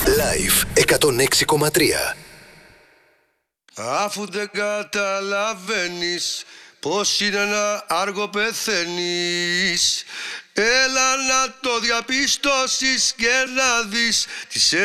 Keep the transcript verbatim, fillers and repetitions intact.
Live εκατόν έξι κόμμα τρία. Αφού δεν καταλαβαίνεις πως είναι να άργο πεθαίνεις, έλα να το διαπιστώσεις και να δεις τι σε